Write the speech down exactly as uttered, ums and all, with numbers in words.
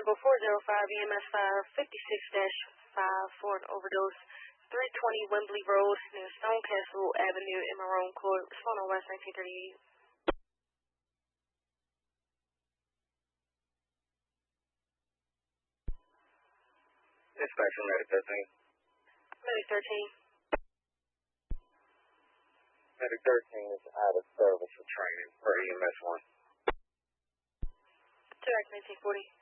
Example four zero five E M S five fifty-six dash five for an overdose. three twenty Wembley Road near Stonecastle Avenue in Marone Court. Respond on West nineteen thirty-eight. Dispatch from Medic thirteen. Medic thirteen. Medic thirteen is out of service for training for E M S one. Direct nineteen forty.